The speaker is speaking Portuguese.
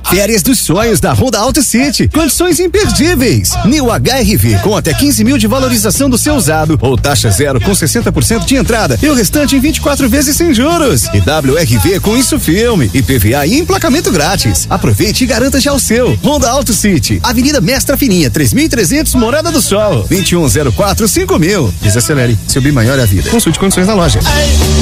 Férias dos sonhos da Honda Auto City. Condições imperdíveis. New HR-V com até 15 mil de valorização do seu usado ou taxa zero com 60% de entrada e o restante em 24 vezes sem juros. E WR-V com isso filme, IPVA e emplacamento grátis. Aproveite e garanta já o seu. Honda Auto City, Avenida Mestra Fininha, 3300, Morada do Sol, 2104-5000. Desacelere, seu bem maior é a vida. Consulte condições na loja.